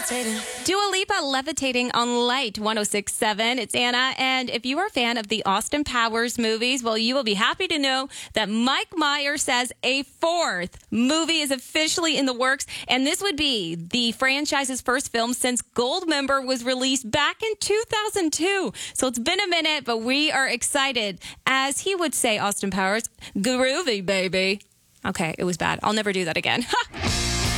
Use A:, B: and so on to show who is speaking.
A: Dua Lipa levitating on Light 106.7. It's Anna. And if you are a fan of the Austin Powers movies, well, you will be happy to know that Mike Myers says a fourth movie is officially in the works. And this would be the franchise's first film since Goldmember was released back in 2002. So it's been a minute, but we are excited. As he would say, Austin Powers, groovy, baby. Okay, it was bad. I'll never do that again.